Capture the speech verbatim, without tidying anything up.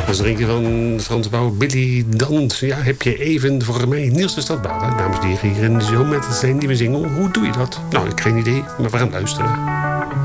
Dat is er eentje van Frans Bouw, Billy Dans. Ja, heb je even voor mij Niels de Stadbader, namens de heren hier in de show met zijn nieuwe single. Hoe doe je dat? Nou, ik heb geen idee, maar we gaan luisteren.